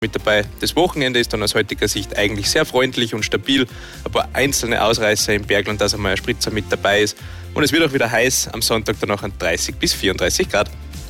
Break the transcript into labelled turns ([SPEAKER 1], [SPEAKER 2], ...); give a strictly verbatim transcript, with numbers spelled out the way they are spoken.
[SPEAKER 1] mit dabei. Das Wochenende ist dann aus heutiger Sicht eigentlich sehr freundlich und stabil. Ein paar einzelne Ausreißer im Bergland, dass einmal ein Spritzer mit dabei ist. Und es wird auch wieder heiß, am Sonntag dann auch an dreißig bis vierunddreißig Grad.